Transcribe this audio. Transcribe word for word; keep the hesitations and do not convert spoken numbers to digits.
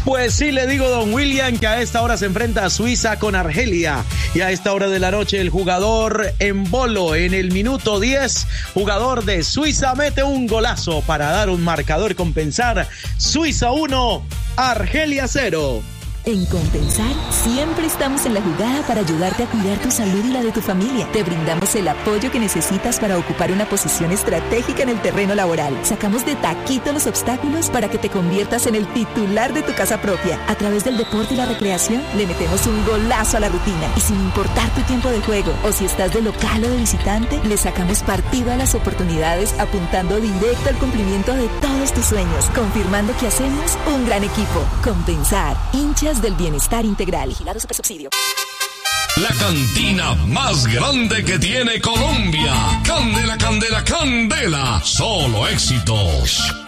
Pues sí, le digo, don William, que a esta hora se enfrenta a Suiza con Argelia. Y a esta hora de la noche, el jugador Embolo, en el minuto diez, jugador de Suiza, mete un golazo para dar un marcador, compensar. Suiza uno, Argelia cero. En Compensar, siempre estamos en la jugada para ayudarte a cuidar tu salud y la de tu familia. Te brindamos el apoyo que necesitas para ocupar una posición estratégica en el terreno laboral. Sacamos de taquito los obstáculos para que te conviertas en el titular de tu casa propia. A través del deporte y la recreación, le metemos un golazo a la rutina. Y sin importar tu tiempo de juego, o si estás de local o de visitante, le sacamos partido a las oportunidades, apuntando directo al cumplimiento de todos tus sueños, confirmando que hacemos un gran equipo. Compensar, hinchas del bienestar integral. Vigilado Supersubsidio. La cantina más grande que tiene Colombia. Candela, Candela, Candela. Solo éxitos.